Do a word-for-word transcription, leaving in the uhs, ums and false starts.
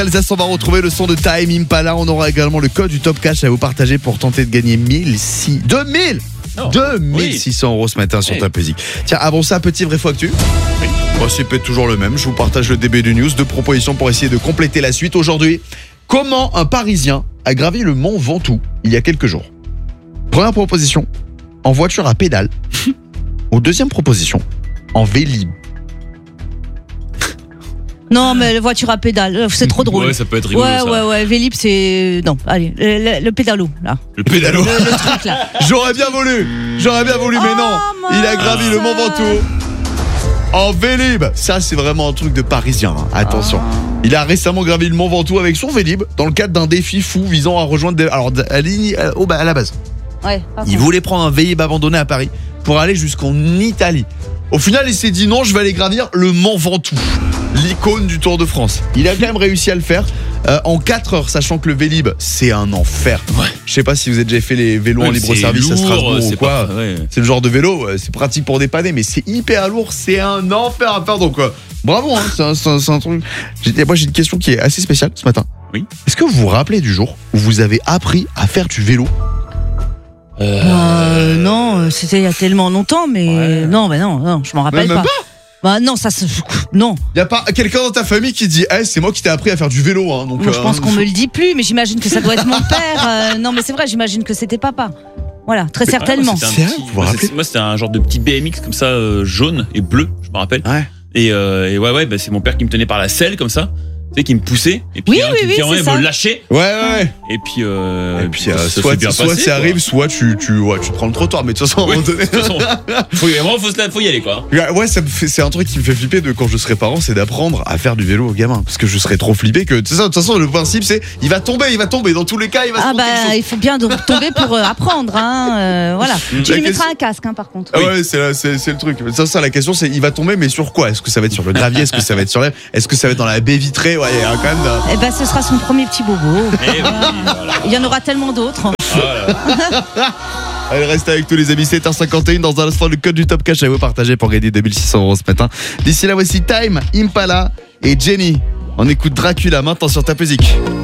Alsace, on va retrouver le son de Time Impala. On aura également le code du Top Cash à vous partager pour tenter de gagner mille six deux mille Oh, deux mille six cents euros ce matin sur Oui. Top Music. Tiens, avant ça, petit vrai faux actu. Bon, c'est peut-être toujours le même. Je vous partage le D B du News. Deux propositions pour essayer de compléter la suite aujourd'hui. Comment un Parisien a gravi le mont Ventoux il y a quelques jours? Première proposition, en voiture à pédale. Ou deuxième proposition, en Vélib. Non, mais la voiture à pédale, c'est trop drôle. Ouais, ça peut être rigolo. Ouais, ça. ouais, ouais, Vélib, c'est. Non, allez, le, le, le pédalo, là. Le pédalo. Le, le truc, là. J'aurais bien voulu, j'aurais bien voulu, mais non. Oh, Il a gravi le mont Ventoux en Vélib. Ça, c'est vraiment un truc de Parisien. hein. Attention. Il a récemment gravi le mont Ventoux avec son Vélib dans le cadre d'un défi fou visant à rejoindre. Des... Alors, à, l'ini- à- oh, bah, à la base, Ouais, pardon. il voulait prendre un Vélib abandonné à Paris pour aller jusqu'en Italie. Au final, il s'est dit non, je vais aller gravir le mont Ventoux, l'icône du Tour de France. Il a quand même réussi à le faire euh, en quatre heures, sachant que le Vélib, c'est un enfer. Ouais. Je sais pas si vous avez déjà fait les vélos en Ouais, libre c'est service à lourd, Strasbourg ou c'est quoi. pas- ouais. C'est le genre de vélo, euh, c'est pratique pour dépanner, mais c'est hyper lourd, c'est un enfer à faire. Donc, euh, bravo, hein, c'est un, c'est un- c'est un truc. J'ai- Moi, j'ai une question qui est assez spéciale ce matin. Oui. Est-ce que vous vous rappelez du jour où vous avez appris à faire du vélo? Euh, non, c'était il y a tellement longtemps, mais Ouais. non, bah non, non, je m'en rappelle Même pas. pas Bah non, ça, se... non. Y a pas quelqu'un dans ta famille qui dit, hey, c'est moi qui t'ai appris à faire du vélo, hein, donc. Moi, je euh, pense qu'on me le dit plus, mais j'imagine que ça doit être mon père. Euh, non, mais c'est vrai, j'imagine que c'était papa. Voilà, très certainement. Ouais, moi, C'est c'était un vrai, petit- vous vous moi, rappelez c'est- moi, c'était un genre de petit B M X comme ça, euh, jaune et bleu, je me rappelle. Ouais. Et, euh, et ouais, ouais, bah, c'est mon père qui me tenait par la selle comme ça, tu sais, qui me poussait. Et puis, Oui, hein, oui, qui, oui, qui, en c'est vrai, ça. me lâchait. Ouais, ouais. Et puis, euh, Et puis, ça euh, s'est soit, bien soit passé, ça quoi. arrive, soit tu, tu, ouais, tu prends le trottoir, mais de toute façon, à un Oui, moment donné. de toute façon, faut, y- vraiment, faut, se la- faut y aller, quoi. Ouais, ça me fait- c'est un truc qui me fait flipper de quand je serai parent, c'est d'apprendre à faire du vélo aux gamins. Parce que je serais trop flippé que. C'est ça, de toute façon, le principe, c'est il va tomber, il va tomber. Dans tous les cas, il va se Ah prendre bah, quelque chose. il faut bien de tomber pour euh, apprendre, hein. euh, voilà. Tu La lui mettras question- un casque, hein, par contre. Ah ouais, c'est, la- c'est, c'est le truc. Ça, ça, la question, c'est il va tomber, mais sur quoi? Est-ce que ça va être sur le gravier? Est-ce que ça va être sur l'air? Est-ce que ça va être dans la baie vitrée? Ouais, il y a quand même. d'un- Eh ben, ce sera son premier petit bobo. Et oui, voilà. Il y en aura tellement d'autres. Voilà. Allez, restez avec tous les amis, sept heures cinquante et un. Dans un instant, le code du Top Cash à vous partager pour gagner deux mille six cents euros ce matin. D'ici là, voici Time, Impala et Jenny. On écoute Dracula maintenant sur ta musique.